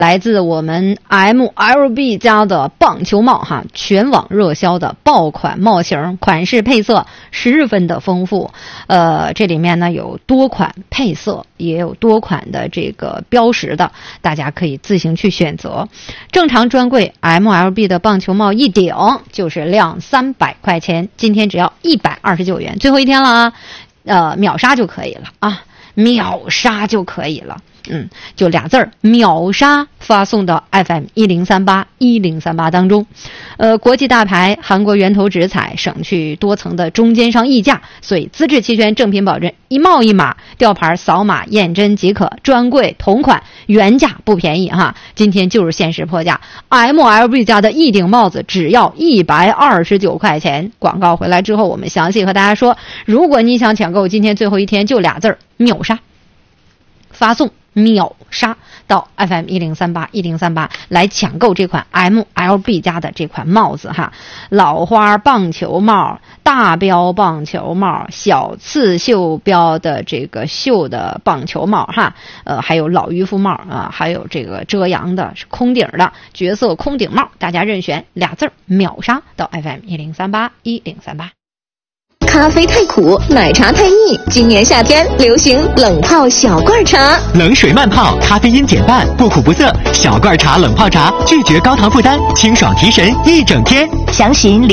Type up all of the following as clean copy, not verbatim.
来自我们 MLB 家的棒球帽哈，全网热销的爆款帽型，款式配色十分的丰富。这里面呢有多款配色，也有多款的这个标识的，大家可以自行去选择。正常专柜 MLB 的棒球帽一顶就是量300块钱，今天只要129元，最后一天了啊，秒杀就可以了啊，秒杀就可以了。就俩字儿秒杀，发送到 FM 1038当中。国际大牌，韩国源头直采，省去多层的中间商议价，所以资质齐全，正品保证，一帽一码，吊牌扫码验真即可。专柜同款，原价不便宜哈，今天就是限时破价。MLB 家的一顶帽子只要129块钱。广告回来之后，我们详细和大家说，如果你想抢购，今天最后一天就俩字儿秒杀，发送秒杀到 FM 1038来抢购这款 MLB 家的这款帽子哈，老花棒球帽、大标棒球帽、小刺绣标的这个绣的棒球帽哈，还有老渔夫帽啊，还有这个遮阳的是空顶的角色空顶帽，大家任选，俩字儿秒杀到 FM 1038。 咖啡太苦，奶茶太腻，今年夏天流行冷泡小罐茶， 冷水慢泡，咖啡因减半，不苦不涩，小罐茶冷泡茶，拒绝高糖负担，清爽提神一整天。 详询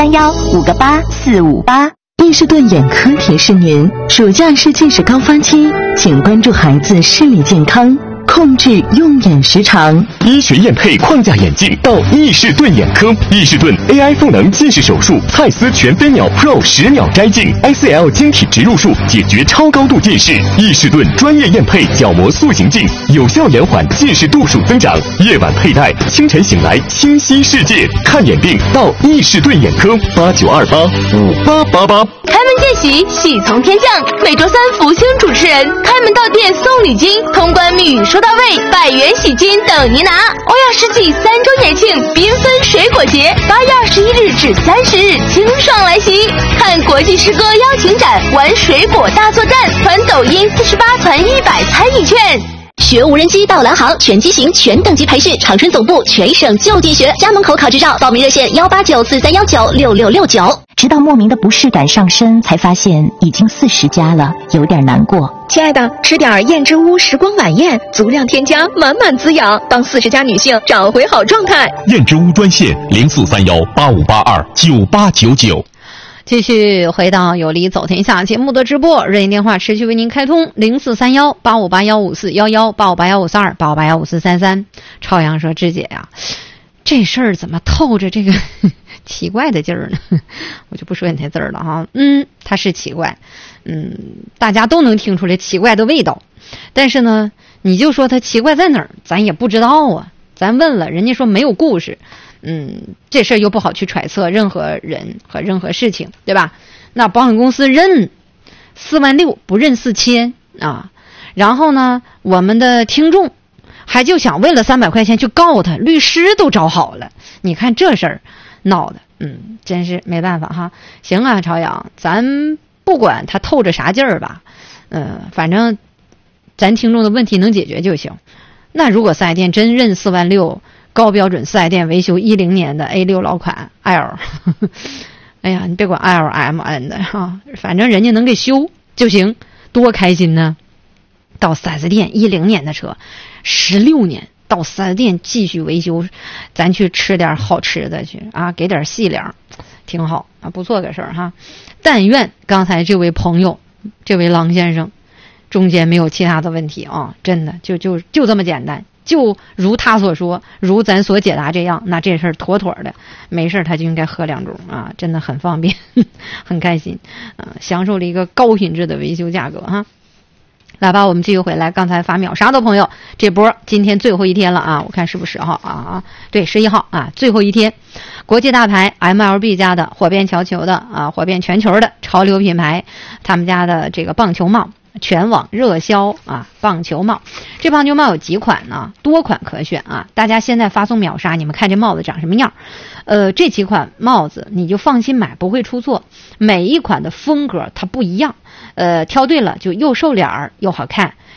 0431-58458。 伊士顿眼科提示您，暑假是近视高发期，请关注孩子视力健康，控制用眼时长。 医学验配框架眼镜到伊士顿眼科，伊士顿 AI 赋能近视手术，蔡司全飞秒 Pro 10秒摘镜 ，ICL 晶体植入术解决超高度近视。伊士顿专业验配角膜塑形镜，有效延缓近视度数增长。夜晚佩戴，清晨醒来清晰世界。看眼病到伊士顿眼科，89285888。 开门见喜，喜从天降。每周三福星主持人开门到店送礼金，通关密语说到位，100元喜金等您拿。欧亚世纪3周年庆缤纷水果节，8月21日至30日清爽来袭。看国际诗歌邀请展，玩水果大作战，团抖音48团100参与券。 学无人机到蓝行，全机型全等级培训，长春总部全省就地学，家门口考执照，报名热线18943196669。直到莫名的不适感上身，才发现已经40家了，有点难过。 亲爱的，吃点燕之屋时光晚宴，足量添加，满满滋养，帮40家女性找回好状态。 燕之屋专线043185829899。 继续回到有理走天下节目的直播，热线电话持续为您开通0431-8581-5411-8581-542-8581-5433。朝阳说：“芝姐呀，这事儿怎么透着这个奇怪的劲儿呢？我就不说你那字儿了哈。它是奇怪，大家都能听出来奇怪的味道，但是呢，你就说它奇怪在哪儿，咱也不知道啊。咱问了，人家说没有故事。”这事儿又不好去揣测任何人和任何事情，对吧？那保险公司认46000不认4000啊，然后呢，我们的听众还就想为了300块钱去告他，律师都找好了。你看这事儿闹的，真是没办法哈。行啊，朝阳，咱不管他透着啥劲儿吧，反正咱听众的问题能解决就行。那如果4S店真认46000。高标准4S店维修10年的 A6 老款 L， 哎呀，你别管 LMN 的哈，反正人家能给修就行，多开心呢！到4S店10年的车，16年到4S店继续维修，咱去吃点好吃的去啊，给点细粮，挺好啊，不错个事儿哈。但愿刚才这位朋友，这位郎先生，中间没有其他的问题啊，真的就这么简单。就如他所说，如咱所解答这样，那这事儿妥妥的，没事他就应该喝2盅啊，真的很方便，很开心，享受了一个高品质的维修价格哈。来吧，我们继续回来，刚才发秒杀的朋友，这波今天最后一天了啊，我看是不是10号啊？对，11号啊，最后一天，国际大牌 MLB 家的火遍全球的火遍全球的潮流品牌，他们家的这个棒球帽。全网热销啊！棒球帽，这棒球帽有几款呢？多款可选啊！大家现在发送秒杀，你们看这帽子长什么样？这几款帽子你就放心买，不会出错。每一款的风格它不一样，挑对了就又瘦脸儿又好看，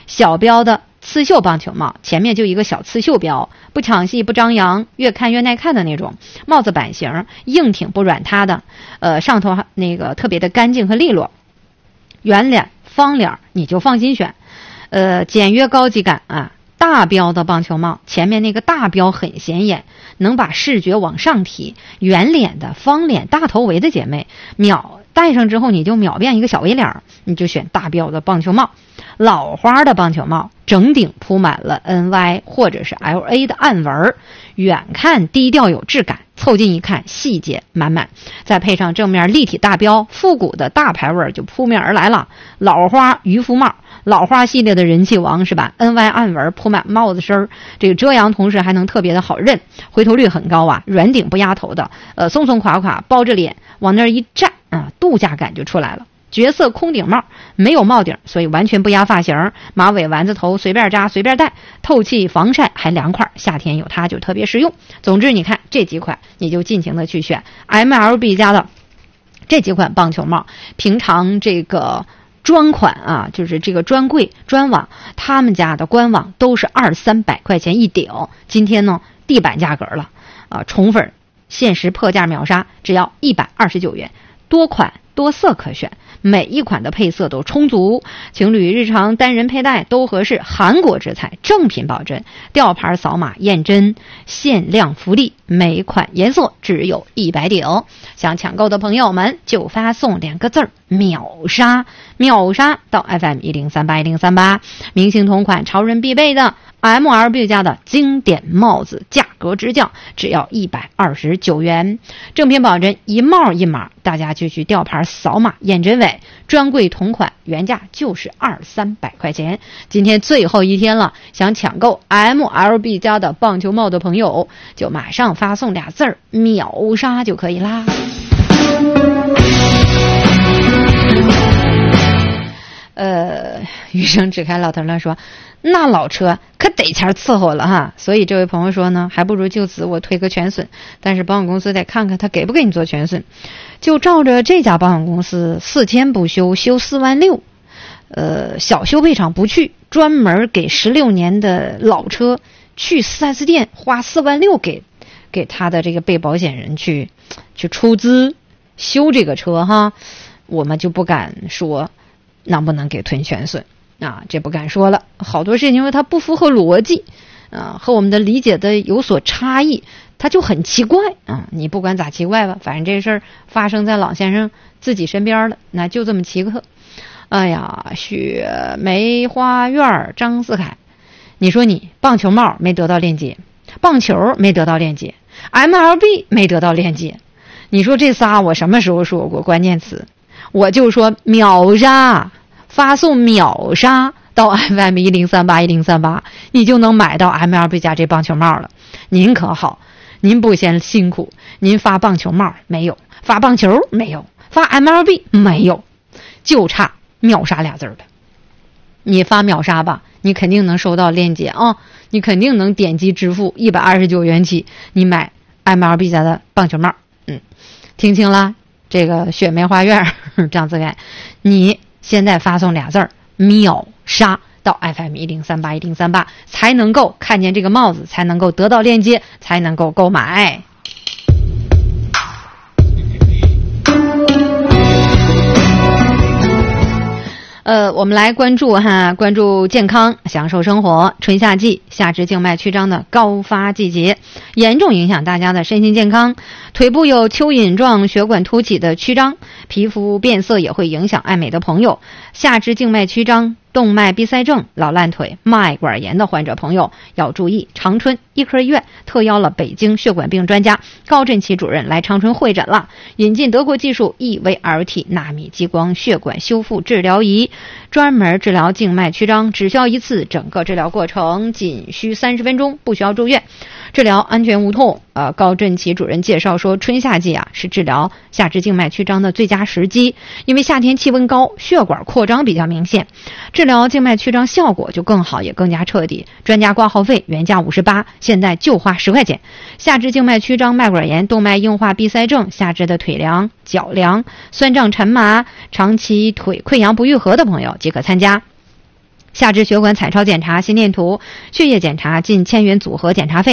小标的刺绣棒球帽，前面就一个小刺绣标，不抢戏不张扬，越看越耐看的那种。帽子版型硬挺不软塌的，上头那个特别的干净和利落。圆脸方脸你就放心选，简约高级感啊。大标的棒球帽，前面那个大标很显眼，能把视觉往上提。圆脸的、方脸、大头围的姐妹，戴上之后你就秒变一个小围脸，你就选大标的棒球帽。老花的棒球帽，整顶铺满了 NY 或者是 LA 的暗纹，远看低调有质感，凑近一看细节满满，再配上正面立体大标，复古的大牌味就扑面而来了。老花渔夫帽，老花系列的人气王是吧？ NY 暗纹铺满帽子身，这个遮阳同时还能特别的好认，回头率很高啊，软顶不压头的，松松垮垮包着脸往那儿一站啊，度假感就出来了。角色空顶帽，没有帽顶，所以完全不压发型，马尾丸子头随便扎随便戴，透气防晒还凉快，夏天有它就特别实用。总之你看这几款你就尽情的去选 MLB 家的这几款棒球帽，平常这个专款啊，就是这个专柜专网他们家的官网都是200-300块钱一顶，今天呢地板价格了啊，宠粉限时破价秒杀，只要129元，多款多色可选，每一款的配色都充足，情侣日常单人佩戴都合适，韩国制裁，正品保真，吊牌扫码验真，限量福利，每款颜色只有100顶。想抢购的朋友们就发送2个字秒杀，秒杀到 FM10381038。明星同款潮人必备的MLB 家的经典帽子，价格直降，只要129元，正品保真，一帽一码，大家就去吊牌扫码验真伪，专柜同款原价就是200-300块钱。今天最后一天了，想抢购 MLB 家的棒球帽的朋友就马上发送2字秒杀就可以啦。余生只看老头了说，那老车可得钱伺候了哈，所以这位朋友说呢，还不如就此我推个全损，但是保险公司得看看他给不给你做全损，就照着这家保险公司4000不修，修4万6，小修赔偿不去，专门给16年的老车去 4S 店花4万6给他的这个被保险人去出资修这个车哈，我们就不敢说能不能给吞全损啊，这不敢说了。好多事情因为它不符合逻辑啊，和我们的理解的有所差异，它就很奇怪啊。你不管咋奇怪吧，反正这事儿发生在老先生自己身边了，那就这么奇特。哎呀，雪梅花园张思凯，你说你棒球帽没得到链接，棒球没得到链接， MLB 没得到链接，你说这仨我什么时候说过关键词？我就说秒杀，发送秒杀到 FM10381038，你就能买到 MLB 家这棒球帽了。您可好，您不嫌辛苦，您发棒球帽没有，发棒球没有，发 MLB 没有，就差秒杀2字了。你发秒杀吧，你肯定能收到链接啊，你肯定能点击支付129元起，你买 MLB 家的棒球帽。听清了，这个雪梅花园张子凯，你现在发送2字秒杀到 FM10381038，才能够看见这个帽子，才能够得到链接，才能够购买。我们来关注健康，享受生活。春夏季，下肢静脉曲张的高发季节，严重影响大家的身心健康。腿部有蚯蚓状血管凸起的曲张，皮肤变色也会影响爱美的朋友。下肢静脉曲张、动脉闭塞症、老烂腿、脉管炎的患者朋友要注意。长春医科医院特邀了北京血管病专家高振奇主任来长春会诊了，引进德国技术 EVLT 纳米激光血管修复治疗仪，专门治疗静脉曲张，只需要一次，整个治疗过程仅需30分钟，不需要住院，治疗安全无痛。高振奇主任介绍说，春夏季是治疗下肢静脉曲张的最佳时机，因为夏天气温高，血管扩张比较明显，治疗静脉曲张效果就更好，也更加彻底。专家挂号费原价58，现在就花10块钱。下肢静脉曲张、脉管炎、动脉硬化闭塞症、下肢的腿凉、脚凉、酸胀沉麻、长期腿溃疡不愈合的朋友即可参加。 下肢血管彩超检查、心电图、血液检查近1000元组合检查费。